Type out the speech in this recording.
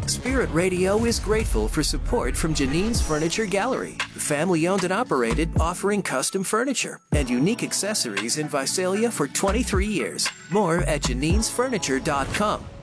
Spirit Radio is grateful for support from Janine's Furniture Gallery, family-owned and operated, offering custom furniture and unique accessories in Visalia for 23 years. More at janinesfurniture.com.